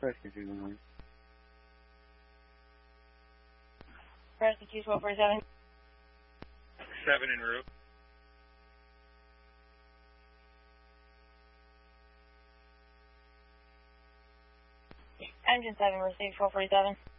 Preston 211. Preston 2447. 7 en route. Engine 7, receive 447.